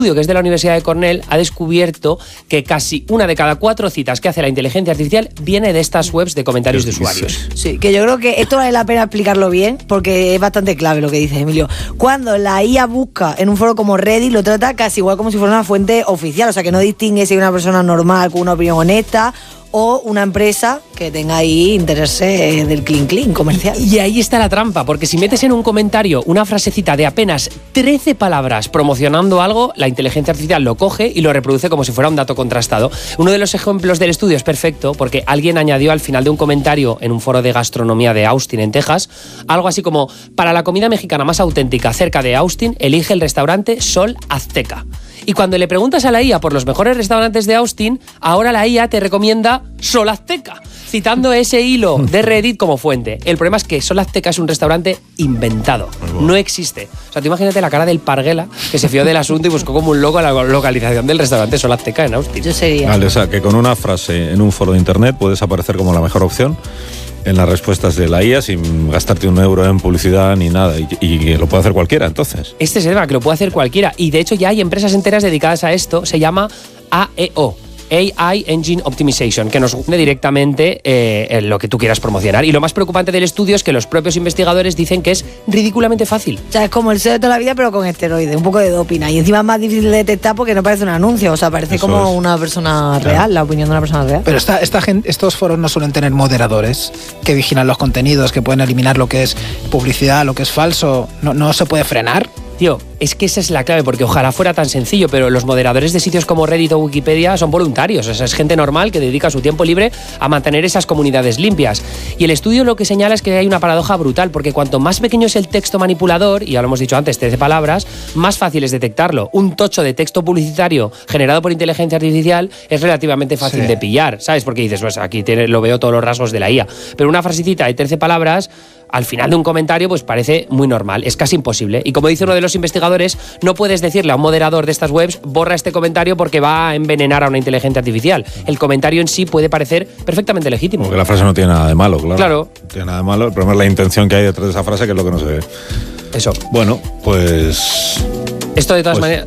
estudio que es de la Universidad de Cornell ha descubierto que casi 1 de cada 4 citas que hace la inteligencia artificial viene de estas webs de comentarios de usuarios. Sí, que yo creo que esto vale la pena explicarlo bien porque es bastante clave lo que dice Emilio. Cuando la IA busca en un foro como Reddit, lo trata casi igual como si fuera una fuente oficial, o sea que no distingue si es una persona normal con una opinión honesta o una empresa que tenga ahí intereses del clean comercial. Y ahí está la trampa, porque si metes en un comentario una frasecita de apenas 13 palabras promocionando algo, la inteligencia artificial lo coge y lo reproduce como si fuera un dato contrastado. Uno de los ejemplos del estudio es perfecto porque alguien añadió al final de un comentario en un foro de gastronomía de Austin, en Texas, algo así como: para la comida mexicana más auténtica cerca de Austin, elige el restaurante Sol Azteca. Y cuando le preguntas a la IA por los mejores restaurantes de Austin, ahora la IA te recomienda Sol Azteca, citando ese hilo de Reddit como fuente. El problema es que Sol Azteca es un restaurante inventado, no existe. O sea, tú imagínate la cara del Parguela, que se fió del asunto y buscó como un loco la localización del restaurante Sol Azteca en Austin. Yo sería. Vale, o sea, que con una frase en un foro de internet puedes aparecer como la mejor opción en las respuestas de la IA sin gastarte un euro en publicidad ni nada, y lo puede hacer cualquiera, entonces. Este es el tema, que lo puede hacer cualquiera, y de hecho ya hay empresas enteras dedicadas a esto. Se llama AEO, AI Engine Optimization, que nos une directamente en lo que tú quieras promocionar. Y lo más preocupante del estudio es que los propios investigadores dicen que es ridículamente fácil. O sea, es como el SEO de toda la vida, pero con esteroides, un poco de doping. Y encima es más difícil de detectar porque no parece un anuncio, o sea, parece eso como es una persona real, la opinión de una persona real. Pero estos foros no suelen tener moderadores que vigilan los contenidos, que pueden eliminar lo que es publicidad, lo que es falso. No se puede frenar. Tío, es que esa es la clave, porque ojalá fuera tan sencillo, pero los moderadores de sitios como Reddit o Wikipedia son voluntarios, o sea, es gente normal que dedica su tiempo libre a mantener esas comunidades limpias. Y el estudio lo que señala es que hay una paradoja brutal, porque cuanto más pequeño es el texto manipulador, y ya lo hemos dicho antes, 13 palabras, más fácil es detectarlo. Un tocho de texto publicitario generado por inteligencia artificial es relativamente fácil de pillar, ¿sabes? Porque dices, pues aquí lo veo todos los rasgos de la IA. Pero una frasecita de 13 palabras al final de un comentario pues parece muy normal, es casi imposible. Y como dice uno de los investigadores, no puedes decirle a un moderador de estas webs: borra este comentario porque va a envenenar a una inteligencia artificial. El comentario en sí puede parecer perfectamente legítimo. Porque la frase no tiene nada de malo, claro. Claro. No tiene nada de malo, el problema es la intención que hay detrás de esa frase, que es lo que no se ve. Eso. Bueno, pues... Esto de todas maneras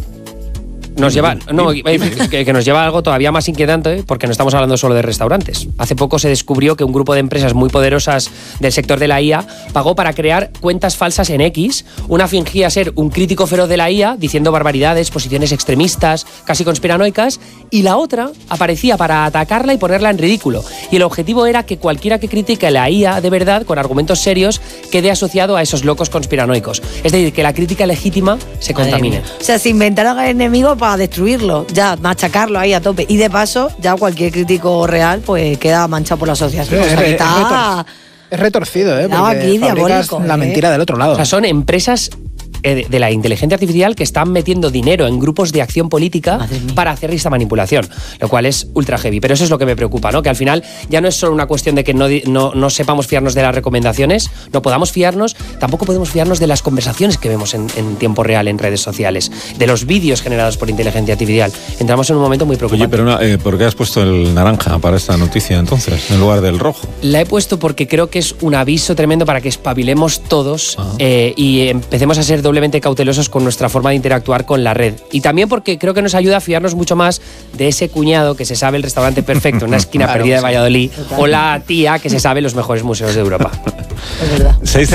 nos lleva, que nos lleva a algo todavía más inquietante, porque no estamos hablando solo de restaurantes. Hace poco se descubrió que un grupo de empresas muy poderosas del sector de la IA pagó para crear cuentas falsas en X. Una fingía ser un crítico feroz de la IA, diciendo barbaridades, posiciones extremistas, casi conspiranoicas, y la otra aparecía para atacarla y ponerla en ridículo. Y el objetivo era que cualquiera que critique la IA de verdad, con argumentos serios, quede asociado a esos locos conspiranoicos. Es decir, que la crítica legítima se contamine. O sea, se inventaron al enemigo para destruirlo, ya machacarlo ahí a tope, y de paso ya cualquier crítico real pues queda manchado por la asociación. Sí, es retorcido, porque aquí diabólico, la mentira del otro lado. O sea, son empresas de la inteligencia artificial que están metiendo dinero en grupos de acción política para hacer esta manipulación, lo cual es ultra heavy. Pero eso es lo que me preocupa, ¿no? Que al final ya no es solo una cuestión de que no sepamos fiarnos de las recomendaciones, no podamos fiarnos, tampoco podemos fiarnos de las conversaciones que vemos en tiempo real en redes sociales, de los vídeos generados por inteligencia artificial. Entramos en un momento muy preocupante. Oye, pero ¿por qué has puesto el naranja para esta noticia entonces, en lugar del rojo? La he puesto porque creo que es un aviso tremendo para que espabilemos todos y empecemos a ser doblemente cautelosos con nuestra forma de interactuar con la red. Y también porque creo que nos ayuda a fiarnos mucho más de ese cuñado que se sabe el restaurante perfecto en una esquina perdida de Valladolid, o la tía que se sabe los mejores museos de Europa. Es verdad.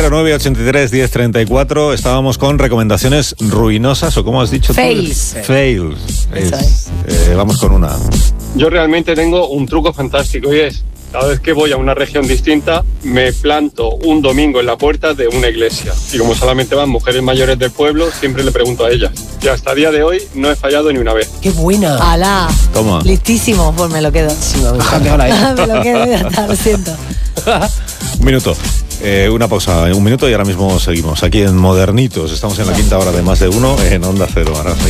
609-83-1034. Estábamos con recomendaciones ruinosas, o ¿cómo has dicho? Fails. Fails. Eso Vamos con una. Yo realmente tengo un truco fantástico, y es: cada vez que voy a una región distinta, me planto un domingo en la puerta de una iglesia. Y como solamente van mujeres mayores del pueblo, siempre le pregunto a ellas. Y hasta el día de hoy no he fallado ni una vez. ¡Qué buena! ¡Hala! Toma. Listísimo, pues me lo quedo. Sí, me lo quedo, ya está, lo siento. Un minuto. Una pausa, un minuto, y ahora mismo seguimos aquí en Modernitos. Estamos en la quinta hora de Más de Uno en Onda Cero. Ahora